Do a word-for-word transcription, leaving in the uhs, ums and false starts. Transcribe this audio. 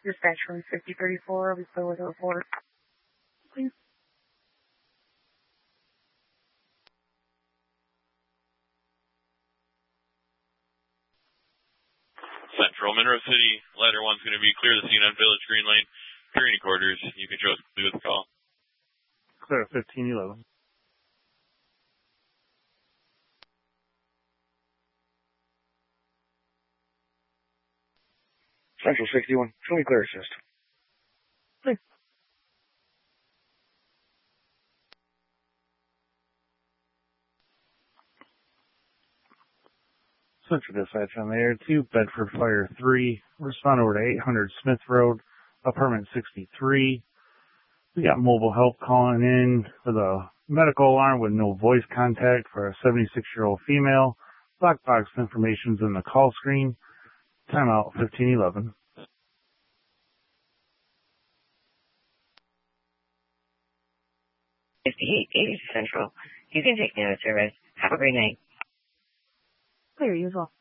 Dispatch from fifty thirty-four, we clear with a report. Please. Central Monroe City, ladder one's going to be clear the scene on Village Green Lane. If you're any quarters, you can trust me with the call. Clear at fifteen eleven. Central sixty-one, show me clear assist. Please. Central Dispatch on the air, two, Bedford Fire three. Respond over to eight hundred Smith Road, apartment sixty-three. We got mobile help calling in for the medical alarm with no voice contact for a seventy-six-year-old female. Black box information's in the call screen. Timeout fifteen eleven. fifty-eight eighty Central. You can take note of service. Have a great night. Clear, you as well.